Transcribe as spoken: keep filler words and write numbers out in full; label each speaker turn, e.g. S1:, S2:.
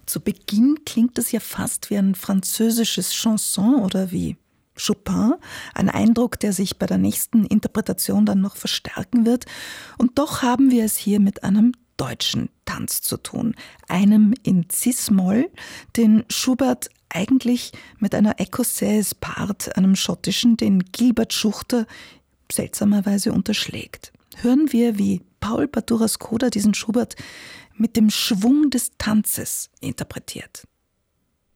S1: Zu Beginn klingt es ja fast wie ein französisches Chanson oder wie Chopin, ein Eindruck, der sich bei der nächsten Interpretation dann noch verstärken wird. Und doch haben wir es hier mit einem deutschen Tanz zu tun, einem in Cis-Moll, den Schubert eigentlich mit einer Écossaise-Part, einem schottischen, den Gilbert Schuchter seltsamerweise unterschlägt. Hören wir, wie Paul Baturas Coda diesen Schubert mit dem Schwung des Tanzes interpretiert.